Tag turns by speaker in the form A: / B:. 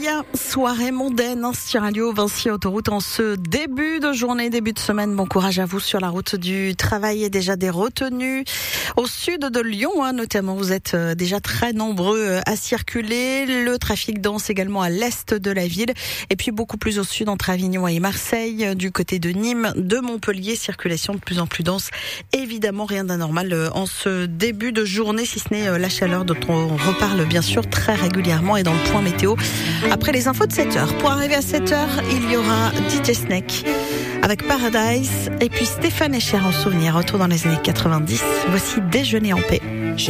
A: Sia, soirée mondaine sur Radio Vinci Autoroute en ce début de journée, début de semaine. Bon courage à vous sur la route du travail et déjà des retenues au sud de Lyon, notamment. Vous êtes déjà très nombreux à circuler. Le trafic dense également à l'est de la ville et puis beaucoup plus au sud entre Avignon et Marseille, du côté de Nîmes, de Montpellier. Circulation de plus en plus dense. Évidemment, rien d'anormal en ce début de journée, si ce n'est la chaleur dont on reparle bien sûr très régulièrement et dans le point météo après les infos de 7h. Pour arriver à 7h, il y aura DJ Snake avec Paradise et puis Stéphane Echer en souvenir. Retour dans les années 90. Voici Déjeuner en paix.